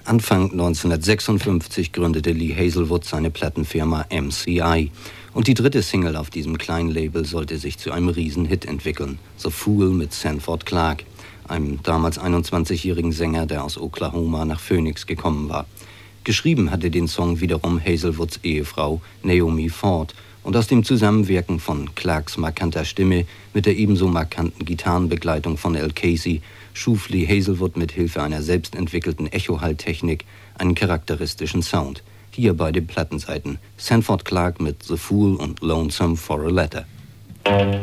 Anfang 1956 gründete Lee Hazlewood seine Plattenfirma MCI. Und die dritte Single auf diesem kleinen Label sollte sich zu einem Riesenhit entwickeln. The Fool mit Sanford Clarke, einem damals 21-jährigen Sänger, der aus Oklahoma nach Phoenix gekommen war. Geschrieben hatte den Song wiederum Hazlewoods Ehefrau Naomi Ford. Und aus dem Zusammenwirken von Clarkes markanter Stimme mit der ebenso markanten Gitarrenbegleitung von Al Casey schuf Lee Hazlewood mit Hilfe einer selbstentwickelten Echo-Hall-Technik einen charakteristischen Sound. Hier beide Plattenseiten, Sanford Clarke mit The Fool und Lonesome for a Letter.